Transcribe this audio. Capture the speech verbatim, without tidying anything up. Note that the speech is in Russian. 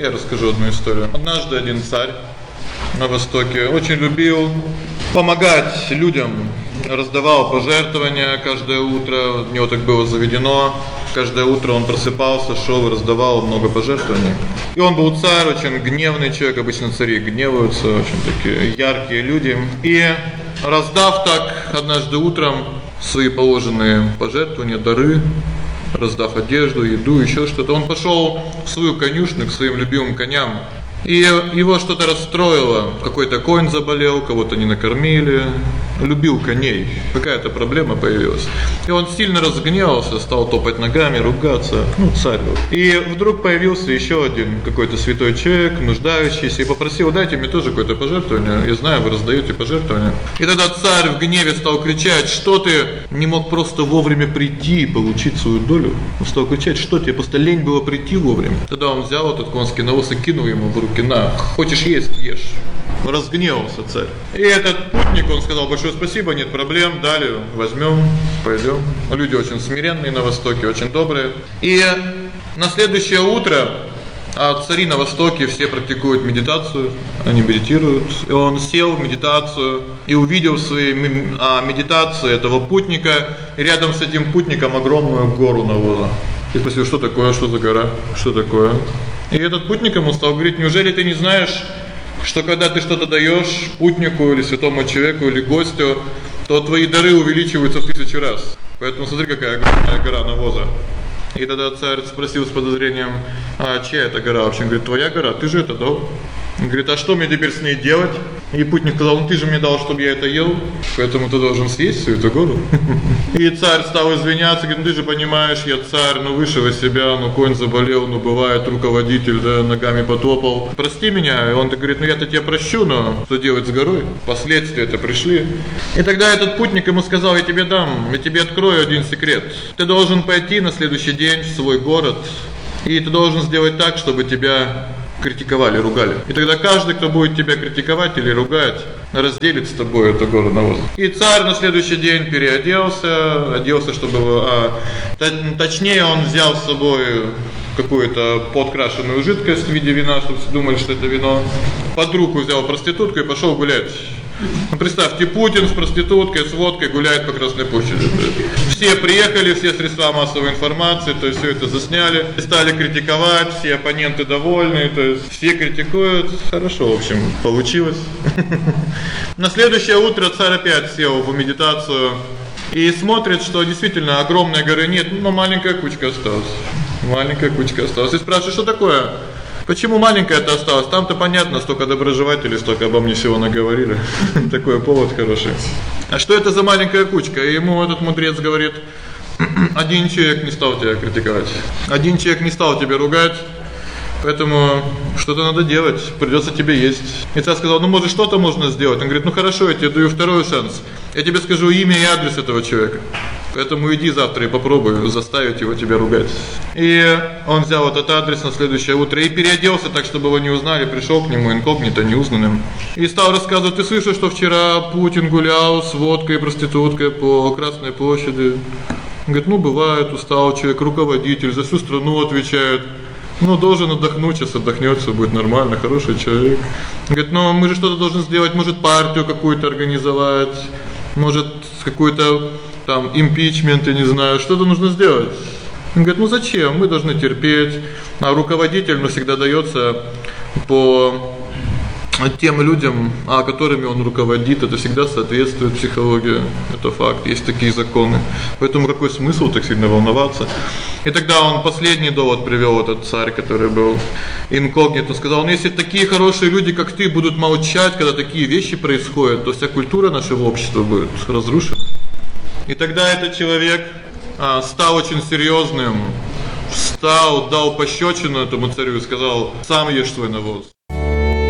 Я расскажу одну историю. Однажды один царь на Востоке очень любил помогать людям, раздавал пожертвования каждое утро, у него так было заведено. Каждое утро он просыпался, шёл и раздавал много пожертвований. И он был царь, очень гневный человек, обычно цари гневаются, очень такие яркие люди. И раздав так однажды утром свои положенные пожертвования, дары, раздав одежду, еду, ещё что-то, он пошёл в свою конюшню к своим любимым коням. И его что-то расстроило. Какой-то конь заболел, кого-то не накормили. Любил коней. Какая-то проблема появилась. И он сильно разгневался, стал топать ногами, ругаться, ну, царь. И вдруг появился ещё один какой-то святой человек, нуждающийся, и попросил: "Дайте мне тоже какое-то пожертвование. Я знаю, вы раздаёте пожертвования". И тогда царь в гневе стал кричать: "Что ты не мог просто вовремя прийти и получить свою долю?" Он стал кричать: "Что тебе просто лень было прийти вовремя?" Тогда он взял этот конский навоз и кинул ему в руки: "На, хочешь есть — ешь". Разгневался царь. И этот путник, он сказал: "Большое спасибо, нет проблем, дали, возьмём, пойдём". Люди очень смиренные на Востоке, очень добрые. И на следующее утро, а цари на Востоке все практикуют медитацию, они медитируют. И он сел в медитацию и увидел в своей медитации этого путника, и рядом с этим путником огромную гору навоза. И спросил: "Что такое? Что за гора? Что такое?" И этот путник ему стал говорить: "Неужели ты не знаешь, что когда ты что-то даёшь путнику или святому человеку или гостю, то твои дары увеличиваются в тысячу раз? Поэтому смотри, какая огромная гора навоза". И тогда царь спросил с подозрением: "А чья это гора вообще?" Он говорит: "Твоя гора, ты же это дал". Он говорит: "А что мне теперь с ней делать?" И путник сказал: "Ну ты же мне дал, чтобы я это ел, поэтому ты должен съесть всю эту гору". И царь стал извиняться, говорит: "Ну ты же понимаешь, я царь, ну высшего себя, ну конь заболел, ну бывает руководитель, да, ногами потопал. Прости меня". И он так говорит: "Ну я-то тебя прощу, но что делать с горой? Последствия-то пришли". И тогда этот путник ему сказал: "Я тебе дам, я тебе открою один секрет. Ты должен пойти на следующий день в свой город, и ты должен сделать так, чтобы тебя критиковали, ругали. И тогда каждый, кто будет тебя критиковать или ругать, разделит с тобой эту гору навоза". И царь на следующий день переоделся, оделся, чтобы а, точнее он взял с собой какую-то подкрашенную жидкость в виде вина, чтобы все думали, что это вино. Под руку взял проститутку и пошёл гулять. Ну, представьте, Путин с проституткой, с водкой гуляет по Красной площади. Все приехали, все средства массовой информации, то есть всё это засняли, стали критиковать, все оппоненты довольны, то есть все критикуют. Хорошо, в общем, получилось. На следующее утро царь опять сел в медитацию и смотрит, что действительно огромной горы нет, но маленькая кучка осталась. Маленькая кучка осталась. И спрашивает: "Что такое? Почему маленькая-то осталась? Там-то понятно, столько доброжелателей, столько обо мне всего наговорили". Такой повод хороший. "А что это за маленькая кучка?" И ему этот мудрец говорит: "Один человек не стал тебя критиковать. Один человек не стал тебя ругать. Поэтому что-то надо делать, придётся тебе есть". И царь сказал: "Ну, может, что-то можно сделать". Он говорит: "Ну хорошо, я тебе даю второй шанс. Я тебе скажу имя и адрес этого человека. Поэтому иди завтра и попробуй заставить его тебя ругать". И он взял этот адрес на следующее утро и переоделся так, чтобы его не узнали, пришёл к нему инкогнито, неузнанным. И стал рассказывать: "Ты слышал, что вчера Путин гулял с водкой и проституткой по Красной площади?" Он говорит: "Ну, бывает, устал человек, руководитель, за всю страну отвечает. Ну, должен отдохнуть, сейчас отдохнёт, всё будет нормально, хороший человек". Он говорит: "Но мы же что-то должны сделать, может, партию какую-то организовать, может, какой-то там импичмент, я не знаю, что-то нужно сделать". Он говорит: "Ну зачем? Мы должны терпеть. А руководитель, ну, всегда даётся по тем людям, а которыми он руководит, это всегда соответствует психологии. Это факт, есть такие законы. Поэтому какой смысл так сильно волноваться?" И тогда он последний довод привёл, этот царь, который был инкогнито, сказал: "Ну, если такие хорошие люди, как ты, будут молчать, когда такие вещи происходят, то вся культура нашего общества будет разрушена". И тогда этот человек а, стал очень серьёзным, встал, дал пощёчину этому царю и сказал: "Сам ешь свой навоз".